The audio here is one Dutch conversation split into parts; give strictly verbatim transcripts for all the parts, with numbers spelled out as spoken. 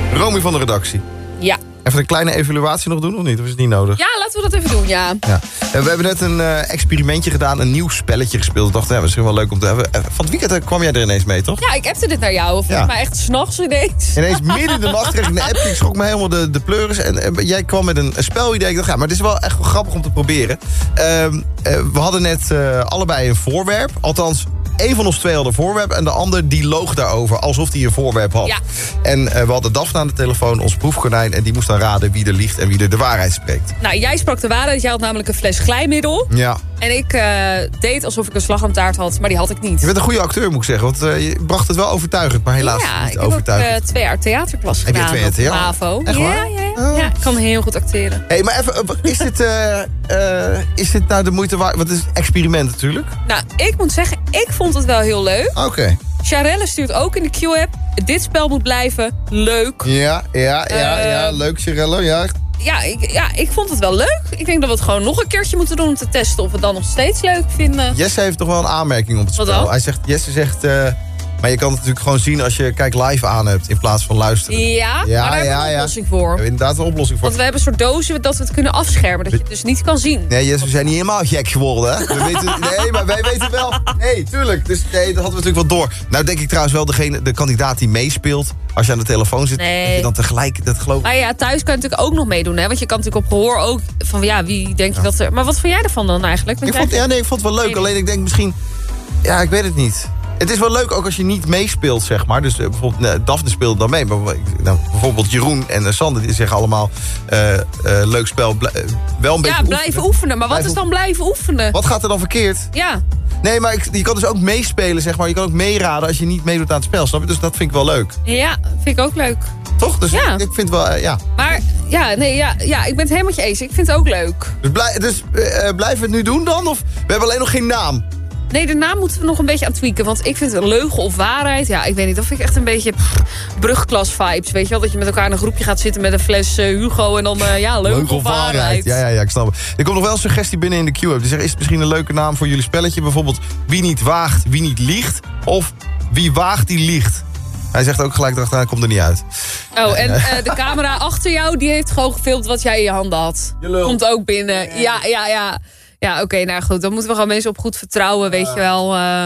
Romy van de redactie. Ja. Even een kleine evaluatie nog doen, of niet? Of is het niet nodig? Ja, laten we dat even doen, ja. ja. We hebben net een uh, experimentje gedaan, een nieuw spelletje gespeeld. Ik dacht, ja, dat is misschien wel leuk om te hebben. Van het weekend uh, kwam jij er ineens mee, toch? Ja, ik appte dit naar jou. Volgens ja. mij echt 's nachts ineens. Ineens midden in de nacht kreeg ik een appje. Ik schrok me helemaal de, de pleuris. En uh, jij kwam met een, een spelidee. Ik dacht, ja, maar dit is wel echt wel grappig om te proberen. Uh, uh, we hadden net uh, allebei een voorwerp. Althans, één van ons twee had een voorwerp en de ander die loog daarover alsof hij een voorwerp had. Ja. En uh, we hadden Daphne aan de telefoon, ons proefkonijn, en die moest dan raden wie er liegt en wie er de waarheid spreekt. Nou, jij sprak de waarheid. Jij had namelijk een fles glijmiddel. Ja. En ik uh, deed alsof ik een slagroomtaart had, maar die had ik niet. Je bent een goede acteur, moet ik zeggen, want uh, je bracht het wel overtuigend, maar helaas ja, niet ik overtuigend. heb ook uh, twee jaar theaterklas Heb je gedaan twee jaar op theater? MAVO. Echt ja, waar? ja, ja. Oh. ja, ik kan heel goed acteren. Hé, hey, maar even, is dit, uh, uh, is dit nou de moeite waard? Want het is een experiment natuurlijk. Nou, ik moet zeggen, ik vond het wel heel leuk. Oké. Okay. Charelle stuurt ook in de Q-app. Dit spel moet blijven leuk. Ja, ja, ja, Uh, ja. Leuk, Charelle. Ja. Ja ik, ja, ik vond het wel leuk. Ik denk dat we het gewoon nog een keertje moeten doen om te testen of we het dan nog steeds leuk vinden. Jesse heeft toch wel een aanmerking op het Wat spel. dan? Hij zegt, Jesse zegt, uh, maar je kan het natuurlijk gewoon zien als je kijk live aan hebt in plaats van luisteren. Ja, Ja, maar daar hebben ja, we een ja. oplossing voor. We hebben inderdaad een oplossing voor. Want we hebben een soort dozen dat we het kunnen afschermen. Dat je het dus niet kan zien. Nee, Jesse, we zijn niet helemaal gek geworden, hè? We weten, nee, maar wij weten wel. Nee, tuurlijk. Dus nee, dat hadden we natuurlijk wel door. Nou denk ik trouwens wel degene, de kandidaat die meespeelt, als je aan de telefoon zit, Nee. dat je dan tegelijk, dat geloof ik. Maar ja, thuis kan je natuurlijk ook nog meedoen. Hè? Want je kan natuurlijk op gehoor ook van ja, wie denk je Ja. dat er... Maar wat vond jij ervan dan eigenlijk? Ik vond, ja, nee, ik vond het wel leuk. Alleen ik denk misschien, ja, ik weet het niet. Het is wel leuk ook als je niet meespeelt, zeg maar. Dus uh, bijvoorbeeld, uh, Daphne speelt dan mee. Maar nou, bijvoorbeeld Jeroen en uh, Sander, die zeggen allemaal... Uh, uh, leuk spel, bl- uh, wel een beetje Ja, blijven oefenen. oefenen. Maar wat Blijf is dan blijven oefenen? Wat gaat er dan verkeerd? Ja. Nee, maar ik, je kan dus ook meespelen, zeg maar. Je kan ook meeraden als je niet meedoet aan het spel, snap je? Dus dat vind ik wel leuk. Ja, vind ik ook leuk. Toch? Dus Ja. ik, ik vind wel, uh, ja. Maar ja, nee, ja, ja, ik ben het helemaal met je eens. Ik vind het ook leuk. Dus, blij, dus uh, blijven we het nu doen dan? Of we hebben alleen nog geen naam? Nee, de naam moeten we nog een beetje aan tweaken. Want ik vind een leugen of waarheid... Ja, ik weet niet, dat vind ik echt een beetje pff, brugklas vibes. Weet je wel, dat je met elkaar in een groepje gaat zitten met een fles uh, Hugo... en dan, uh, ja, leugen Leugen of waarheid. Ja, ja, ja, ik snap het. Er komt nog wel een suggestie binnen in de Q-app. Die zegt, is het misschien een leuke naam voor jullie spelletje? Bijvoorbeeld, wie niet waagt, wie niet liegt. Of wie waagt, die liegt. Hij zegt ook gelijk erachteraan, komt er niet uit. Oh, en uh, de camera achter jou, die heeft gewoon gefilmd wat jij in je handen had. Je lul. Komt ook binnen. Ja, ja, ja. Ja, oké, okay, nou goed. Dan moeten we gewoon mensen op goed vertrouwen, weet je wel. Uh...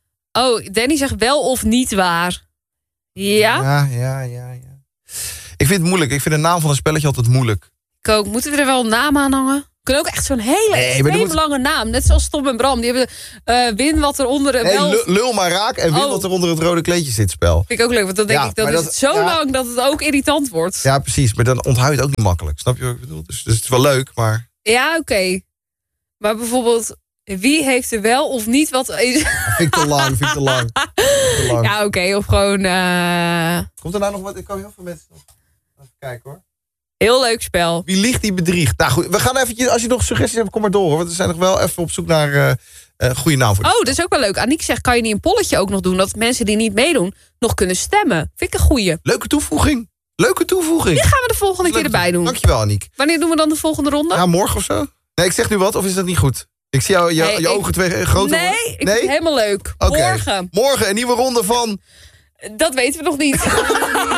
Oh, Danny zegt wel of niet waar. Ja? Ja, ja, ja, ja. Ik vind het moeilijk. Ik vind de naam van een spelletje altijd moeilijk. Ik ook. Moeten we er wel een naam aan hangen? We kunnen ook echt zo'n hele Nee, extreem moet... lange naam. Net zoals Tom en Bram. Die hebben uh, win wat er onder... Nee, wel... lul, lul maar raak en win Oh. wat er onder het rode kleedje zit spel. Vind ik ook leuk, want dan denk Ja, ik... Dan maar is dat- het zo ja. lang dat het ook irritant wordt. Ja, precies. Maar dan onthoud je het ook niet makkelijk. Snap je wat ik bedoel? Dus, dus het is wel leuk, maar... Ja, oké. Okay. Maar bijvoorbeeld... Wie heeft er wel of niet wat... Vind ik te lang, vind ik te lang. Te lang. Ja, oké. Okay, of gewoon... Uh... Komt er nou nog wat? Ik kan heel veel mensen nog even kijken, hoor. Heel leuk spel. Wie liegt, die bedriegt. Nou goed, we gaan eventjes, als je nog suggesties hebt, kom maar door. Hoor. Want we zijn nog wel even op zoek naar uh, een goede naam voor. Oh, dat is ook wel leuk. Aniek zegt, kan je niet een polletje ook nog doen? Dat mensen die niet meedoen, nog kunnen stemmen. Vind ik een goeie. Leuke toevoeging. Leuke toevoeging. Die gaan we de volgende keer erbij doen. Dankjewel, Aniek. Wanneer doen we dan de volgende ronde? Ja, morgen of zo? Nee, ik zeg nu wat, of is dat niet goed? Ik zie jou, je, Nee, je ik- ogen twee groot Nee, worden. ik vind het helemaal leuk. Oké. Morgen. Morgen een nieuwe ronde van... Dat weten we nog niet.